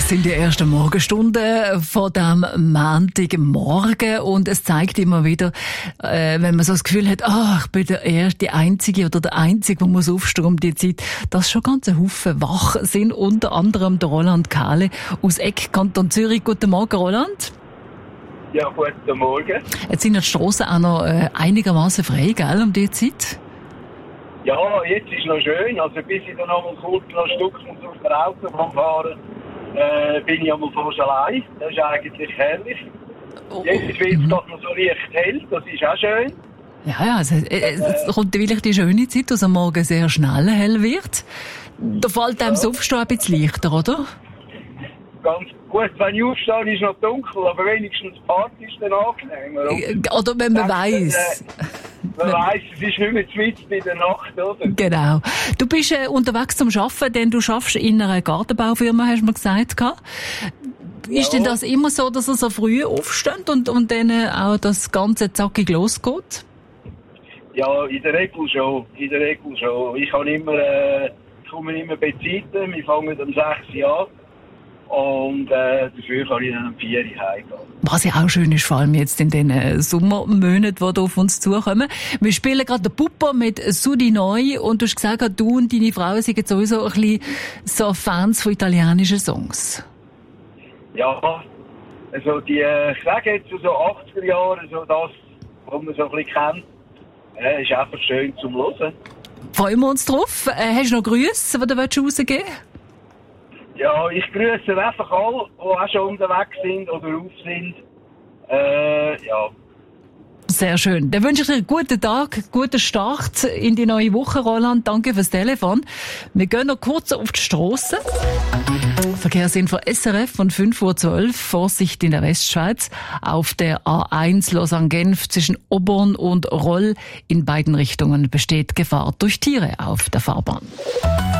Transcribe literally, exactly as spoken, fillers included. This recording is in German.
Es sind die ersten Morgenstunden von dem Montagmorgen und es zeigt immer wieder, äh, wenn man so das Gefühl hat, ah, ich bin der Erste, die Einzige oder der Einzige, der muss aufstehen um die Zeit, dass schon ganz ein Haufen wach sind, unter anderem der Roland Kahle aus Eck, Kanton Zürich. Guten Morgen, Roland. Ja, guten Morgen. Jetzt sind die Strassen auch noch äh, einigermaßen frei, gell, um die Zeit? Ja, jetzt ist noch schön. Also bis ich dann noch kurz noch ein Stück muss auf der Autobahn fahren, äh, bin ich einmal fast allein. Das ist eigentlich herrlich. Oh, Jetzt wird es mhm. gerade noch so leicht hell, das ist auch schön. Ja, ja, es, äh, es kommt wirklich die schöne Zeit, dass am Morgen sehr schnell hell wird. Da fällt einem das Aufstehen ein bisschen leichter, oder? Ganz gut, wenn ich aufstehe, ist noch dunkel, aber wenigstens die Party ist dann angenehmer. Oder wenn man weiss. Äh, man weiss, es ist nicht mehr zu weit bei der Nacht, oder? Genau. Du bist äh, unterwegs zum Arbeiten, denn du schaffst in einer Gartenbaufirma, hast du mir gesagt. Ist Ja. denn das immer so, dass ihr so früh aufsteht und, und dann auch das Ganze zackig losgeht? Ja, in der Regel schon. In der Regel schon. Ich kann immer, äh, komme immer bei Zeiten. Wir fangen um sechs Uhr an. Und äh, dafür kann ich dann um vier Uhr heimgehen. Was ja auch schön ist, vor allem jetzt in den äh, Sommermonaten, die da auf uns zukommen. Wir spielen gerade den Pupper mit Sudi Neu und du hast gesagt, du und deine Frau sind sowieso ein bisschen so Fans von italienischen Songs. Ja, also die, äh, ich sage jetzt so achtziger Jahre, so das, was man so ein bisschen kennt, äh, ist einfach schön zum Hören. Freuen wir uns drauf. Äh, hast du noch Grüße, die du rausgeben willst? Ja, ich grüße einfach alle, die auch schon unterwegs sind oder auf sind. Äh, ja. Sehr schön. Dann wünsche ich dir einen guten Tag, guten Start in die neue Woche, Roland. Danke fürs Telefon. Wir gehen noch kurz auf die Strasse. Verkehrsinfo S R F von fünf Uhr zwölf. Vorsicht in der Westschweiz. Auf der A eins Lausanne-Genf zwischen Oborn und Roll in beiden Richtungen besteht Gefahr durch Tiere auf der Fahrbahn.